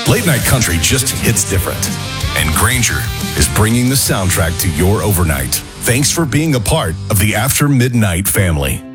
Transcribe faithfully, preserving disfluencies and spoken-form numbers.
Late night country just hits different. And Granger is bringing the soundtrack to your overnight. Thanks for being a part of the After Midnight family.